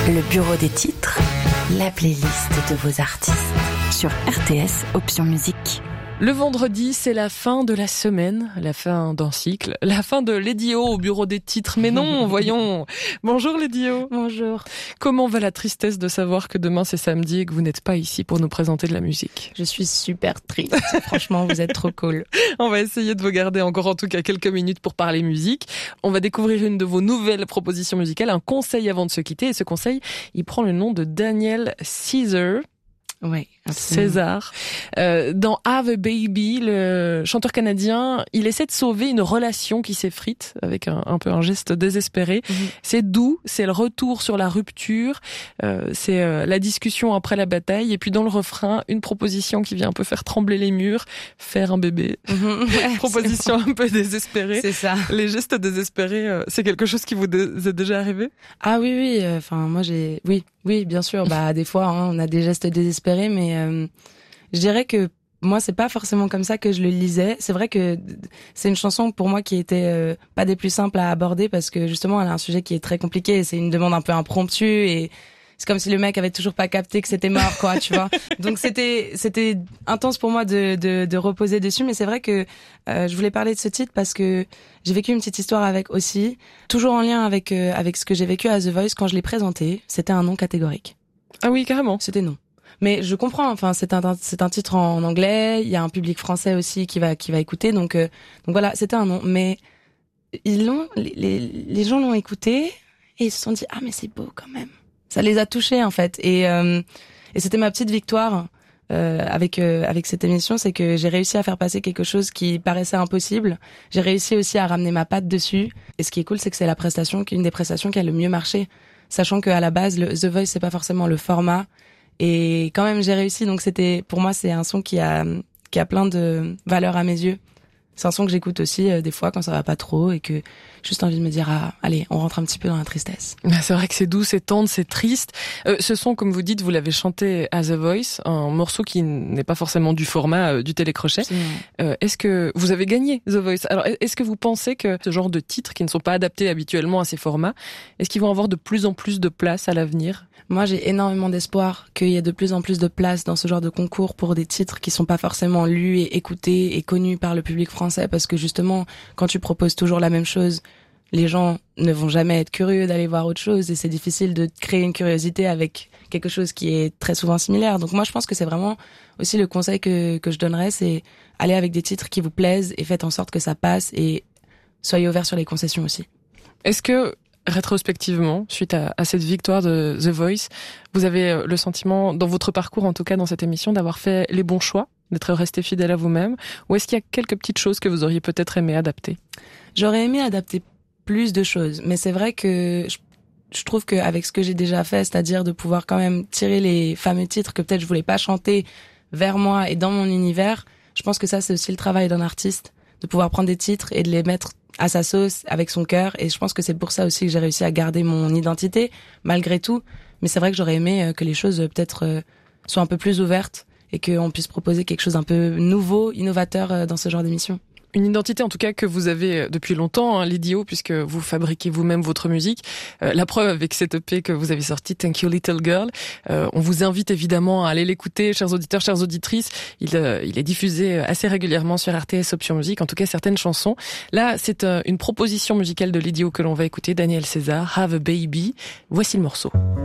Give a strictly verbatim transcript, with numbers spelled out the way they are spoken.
Le bureau des titres, la playlist de vos artistes sur R T S Option Musique. Le vendredi, c'est la fin de la semaine, la fin d'un cycle, la fin de Lady O au bureau des titres. Mais non, voyons. Bonjour Lady O. Bonjour. Comment va la tristesse de savoir que demain c'est samedi et que vous n'êtes pas ici pour nous présenter de la musique? Je suis super triste. Franchement, vous êtes trop cool. On va essayer de vous garder encore en tout cas quelques minutes pour parler musique. On va découvrir une de vos nouvelles propositions musicales, un conseil avant de se quitter. Et ce conseil, il prend le nom de Daniel Caesar. Ouais, César. Euh, dans Have a Baby, le chanteur canadien, il essaie de sauver une relation qui s'effrite avec un, un peu un geste désespéré. Mm-hmm. C'est doux, c'est le retour sur la rupture, euh, c'est euh, la discussion après la bataille. Et puis dans le refrain, une proposition qui vient un peu faire trembler les murs, faire un bébé. Mm-hmm. Ouais, proposition un peu désespérée. C'est ça. Les gestes désespérés, euh, c'est quelque chose qui vous dé- est déjà arrivé? Ah oui, oui. Enfin, euh, moi j'ai, oui, oui, bien sûr. Bah des fois, hein, on a des gestes désespérés. Mais euh, je dirais que moi c'est pas forcément comme ça que je le lisais. C'est vrai que c'est une chanson pour moi qui était euh, pas des plus simples à aborder parce que justement elle a un sujet qui est très compliqué. C'est une demande un peu impromptue et c'est comme si le mec avait toujours pas capté que c'était mort, quoi, tu vois. Donc c'était c'était intense pour moi de de, de reposer dessus. Mais c'est vrai que euh, je voulais parler de ce titre parce que j'ai vécu une petite histoire avec aussi, toujours en lien avec euh, avec ce que j'ai vécu à The Voice quand je l'ai présenté. C'était un non catégorique. Ah oui, carrément. C'était non. Mais je comprends, enfin c'est un c'est un titre en anglais, il y a un public français aussi qui va qui va écouter, donc euh, donc voilà, c'était un nom. Mais ils l'ont, les les, les gens l'ont écouté et ils se sont dit ah mais c'est beau quand même. Ça les a touchés en fait et euh, et c'était ma petite victoire euh, avec euh, avec cette émission, c'est que j'ai réussi à faire passer quelque chose qui paraissait impossible. J'ai réussi aussi à ramener ma patte dessus. Et ce qui est cool, c'est que c'est la prestation, une des prestations qui a le mieux marché, sachant que à la base le The Voice c'est pas forcément le format. Et quand même, j'ai réussi. Donc c'était, pour moi, c'est un son qui a, qui a plein de valeur à mes yeux. C'est un son que j'écoute aussi euh, des fois quand ça va pas trop et que juste envie de me dire ah allez on rentre un petit peu dans la tristesse. C'est vrai que c'est doux, c'est tendre, c'est triste. Euh, ce son, comme vous dites, vous l'avez chanté à The Voice, un morceau qui n'est pas forcément du format euh, du télécrochet. Euh, est-ce que vous avez gagné The Voice? Alors est-ce que vous pensez que ce genre de titres qui ne sont pas adaptés habituellement à ces formats, est-ce qu'ils vont avoir de plus en plus de place à l'avenir? Moi, j'ai énormément d'espoir qu'il y ait de plus en plus de place dans ce genre de concours pour des titres qui sont pas forcément lus et écoutés et connus par le public français, parce que justement, quand tu proposes toujours la même chose, les gens ne vont jamais être curieux d'aller voir autre chose et c'est difficile de créer une curiosité avec quelque chose qui est très souvent similaire. Donc moi, je pense que c'est vraiment aussi le conseil que, que je donnerais, c'est aller avec des titres qui vous plaisent et faites en sorte que ça passe et soyez ouverts sur les concessions aussi. Est-ce que rétrospectivement, suite à, à cette victoire de The Voice, vous avez le sentiment, dans votre parcours, en tout cas dans cette émission, d'avoir fait les bons choix, d'être resté fidèle à vous-même, ou est-ce qu'il y a quelques petites choses que vous auriez peut-être aimé adapter? J'aurais aimé adapter plus de choses, mais c'est vrai que je, je trouve qu'avec ce que j'ai déjà fait, c'est-à-dire de pouvoir quand même tirer les fameux titres que peut-être je voulais pas chanter vers moi et dans mon univers, je pense que ça c'est aussi le travail d'un artiste, de pouvoir prendre des titres et de les mettre à sa sauce, avec son cœur, et je pense que c'est pour ça aussi que j'ai réussi à garder mon identité, malgré tout, mais c'est vrai que j'aurais aimé que les choses peut-être soient un peu plus ouvertes, et qu'on puisse proposer quelque chose d'un peu nouveau, innovateur dans ce genre d'émission. Une identité en tout cas que vous avez depuis longtemps, hein, Lady O, puisque vous fabriquez vous-même votre musique. Euh, la preuve avec cette E P que vous avez sortie, Thank You Little Girl. Euh, on vous invite évidemment à aller l'écouter, chers auditeurs, chères auditrices. Il, euh, il est diffusé assez régulièrement sur R T S Option Musique, en tout cas certaines chansons. Là, c'est euh, une proposition musicale de Lady O que l'on va écouter, Daniel Caesar, Have a Baby. Voici le morceau.